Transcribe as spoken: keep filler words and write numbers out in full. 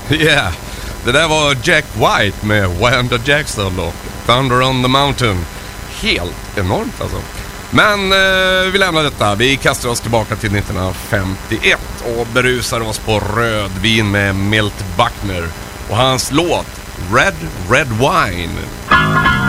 Yeah, det där var Jack White med Wanda Jackson och Thunder on the Mountain. Helt enormt alltså. Men eh, vi lämnar detta. Vi kastar oss tillbaka till nittonhundrafemtioett och berusar oss på rödvin med Milt Buckner och hans låt Red Red Wine.